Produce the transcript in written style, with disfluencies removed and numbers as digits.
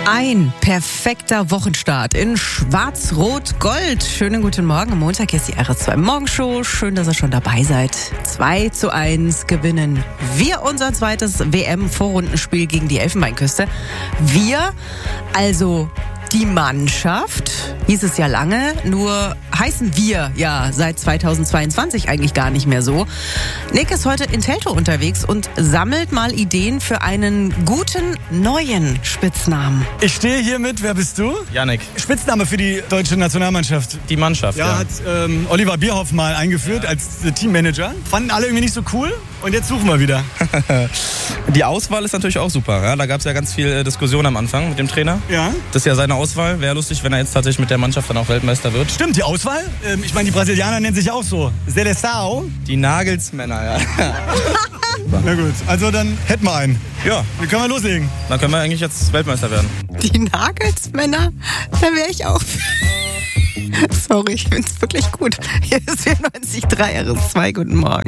Ein perfekter Wochenstart in Schwarz-Rot-Gold. Schönen guten Morgen. Am Montag ist die RS2 Morgenshow. Schön, dass ihr schon dabei seid. 2:1 gewinnen wir unser zweites WM-Vorrundenspiel gegen die Elfenbeinküste. Wir, also die Mannschaft, hieß es ja lange, nur heißen wir ja seit 2022 eigentlich gar nicht mehr so. Nick ist heute in Teltow unterwegs und sammelt mal Ideen für einen guten neuen Spitznamen. Ich stehe hier mit, wer bist du? Yannick. Spitzname für die deutsche Nationalmannschaft. Die Mannschaft, ja. Hat Oliver Bierhoff mal eingeführt als Teammanager. Fanden alle irgendwie nicht so cool und jetzt suchen wir wieder. Die Auswahl ist natürlich auch super. Ja? Da gab es ja ganz viel Diskussion am Anfang mit dem Trainer. Ja. Das ist ja seine Auswahl. Wäre lustig, wenn er jetzt tatsächlich mit der Mannschaft dann auch Weltmeister wird. Stimmt, die Auswahl? Ich meine, die Brasilianer nennen sich auch so. Seleção. Die Nagelsmänner, ja. Na gut, also dann hätten wir einen. Ja. Wie können wir loslegen? Dann können wir eigentlich jetzt Weltmeister werden. Die Nagelsmänner, da wäre ich auch. Sorry, ich find's wirklich gut. Hier ist 94.3 RS2. Guten Morgen.